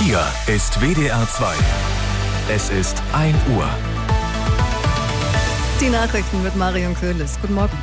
Hier ist WDR 2. Es ist 1 Uhr. Die Nachrichten mit Marion Köhles. Guten Morgen.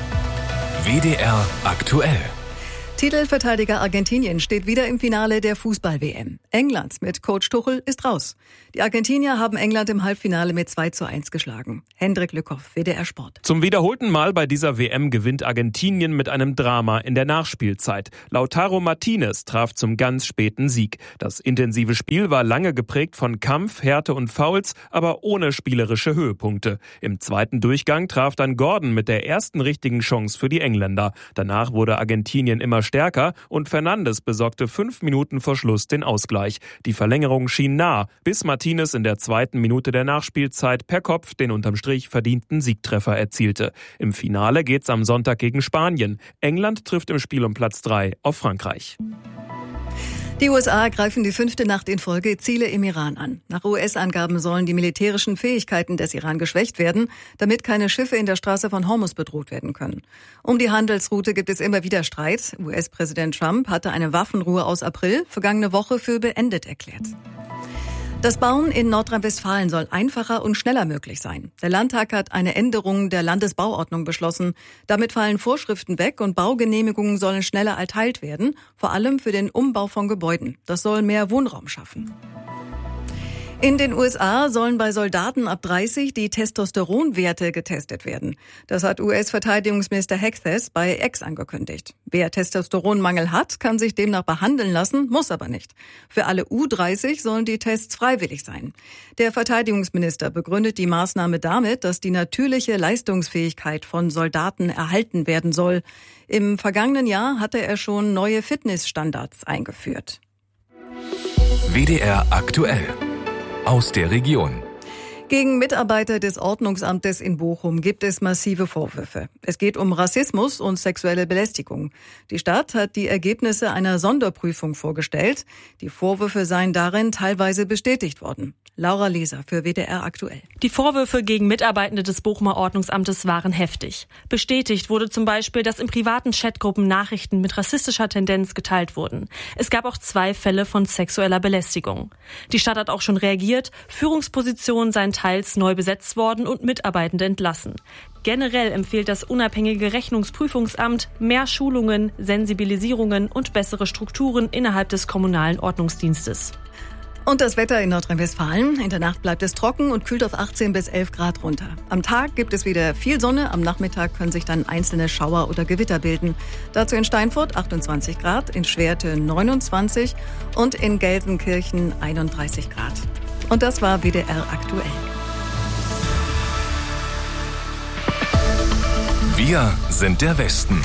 WDR aktuell. Titelverteidiger Argentinien steht wieder im Finale der Fußball-WM. England mit Coach Tuchel ist raus. Die Argentinier haben England im Halbfinale mit 2:1 geschlagen. Hendrik Lückhoff, WDR Sport. Zum wiederholten Mal bei dieser WM gewinnt Argentinien mit einem Drama in der Nachspielzeit. Lautaro Martinez traf zum ganz späten Sieg. Das intensive Spiel war lange geprägt von Kampf, Härte und Fouls, aber ohne spielerische Höhepunkte. Im zweiten Durchgang traf dann Gordon mit der ersten richtigen Chance für die Engländer. Danach wurde Argentinien immer stärker und Fernandes besorgte 5 Minuten vor Schluss den Ausgleich. Die Verlängerung schien nah, bis Martinez in der zweiten Minute der Nachspielzeit per Kopf den unterm Strich verdienten Siegtreffer erzielte. Im Finale geht's am Sonntag gegen Spanien. England trifft im Spiel um Platz 3 auf Frankreich. Die USA greifen die 5. Nacht in Folge Ziele im Iran an. Nach US-Angaben sollen die militärischen Fähigkeiten des Iran geschwächt werden, damit keine Schiffe in der Straße von Hormuz bedroht werden können. Um die Handelsroute gibt es immer wieder Streit. US-Präsident Trump hatte eine Waffenruhe aus April vergangene Woche für beendet erklärt. Das Bauen in Nordrhein-Westfalen soll einfacher und schneller möglich sein. Der Landtag hat eine Änderung der Landesbauordnung beschlossen. Damit fallen Vorschriften weg und Baugenehmigungen sollen schneller erteilt werden, vor allem für den Umbau von Gebäuden. Das soll mehr Wohnraum schaffen. In den USA sollen bei Soldaten ab 30 die Testosteronwerte getestet werden. Das hat US-Verteidigungsminister Hegseth bei X angekündigt. Wer Testosteronmangel hat, kann sich demnach behandeln lassen, muss aber nicht. Für alle U30 sollen die Tests freiwillig sein. Der Verteidigungsminister begründet die Maßnahme damit, dass die natürliche Leistungsfähigkeit von Soldaten erhalten werden soll. Im vergangenen Jahr hatte er schon neue Fitnessstandards eingeführt. WDR aktuell. Aus der Region. Gegen Mitarbeiter des Ordnungsamtes in Bochum gibt es massive Vorwürfe. Es geht um Rassismus und sexuelle Belästigung. Die Stadt hat die Ergebnisse einer Sonderprüfung vorgestellt. Die Vorwürfe seien darin teilweise bestätigt worden. Laura Leser für WDR aktuell. Die Vorwürfe gegen Mitarbeitende des Bochumer Ordnungsamtes waren heftig. Bestätigt wurde zum Beispiel, dass in privaten Chatgruppen Nachrichten mit rassistischer Tendenz geteilt wurden. Es gab auch 2 Fälle von sexueller Belästigung. Die Stadt hat auch schon reagiert. Führungspositionen seien teils neu besetzt worden und Mitarbeitende entlassen. Generell empfiehlt das unabhängige Rechnungsprüfungsamt mehr Schulungen, Sensibilisierungen und bessere Strukturen innerhalb des kommunalen Ordnungsdienstes. Und das Wetter in Nordrhein-Westfalen. In der Nacht bleibt es trocken und kühlt auf 18 bis 11 Grad runter. Am Tag gibt es wieder viel Sonne. Am Nachmittag können sich dann einzelne Schauer oder Gewitter bilden. Dazu in Steinfurt 28 Grad, in Schwerte 29 und in Gelsenkirchen 31 Grad. Und das war WDR aktuell. Wir sind der Westen.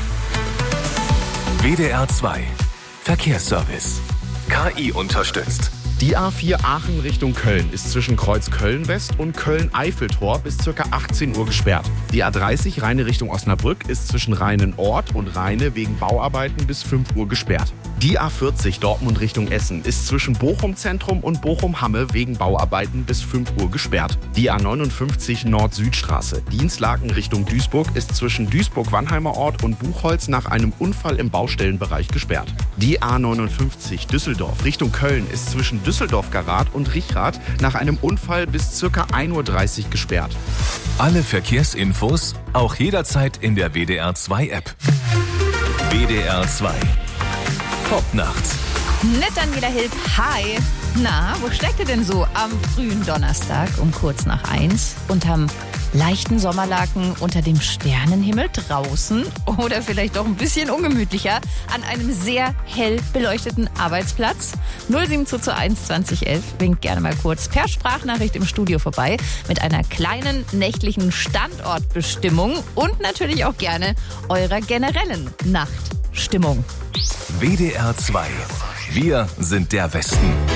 WDR 2. Verkehrsservice. KI unterstützt. Die A4 Aachen Richtung Köln ist zwischen Kreuz Köln-West und Köln-Eiffeltor bis ca. 18 Uhr gesperrt. Die A30 Rheine Richtung Osnabrück ist zwischen Rheinen-Ort und Rheine wegen Bauarbeiten bis 5 Uhr gesperrt. Die A40 Dortmund Richtung Essen ist zwischen Bochum-Zentrum und Bochum-Hamme wegen Bauarbeiten bis 5 Uhr gesperrt. Die A59 Nord-Süd-Straße Dienstlaken Richtung Duisburg ist zwischen Duisburg-Wannheimer Ort und Buchholz nach einem Unfall im Baustellenbereich gesperrt. Die A59 Düsseldorf Richtung Köln ist zwischen Düsseldorf-Garat und Richrath nach einem Unfall bis ca. 1:30 Uhr gesperrt. Alle Verkehrsinfos auch jederzeit in der WDR 2 App. WDR 2. Popnacht. Mit Daniela Hilb. Hi. Na, wo steckt ihr denn so am frühen Donnerstag um kurz nach 1 unterm leichten Sommerlaken unter dem Sternenhimmel draußen oder vielleicht doch ein bisschen ungemütlicher an einem sehr hell beleuchteten Arbeitsplatz? 07221 2011 winkt gerne mal kurz per Sprachnachricht im Studio vorbei mit einer kleinen nächtlichen Standortbestimmung und natürlich auch gerne eurer generellen Nachtstimmung. WDR 2. Wir sind der Westen.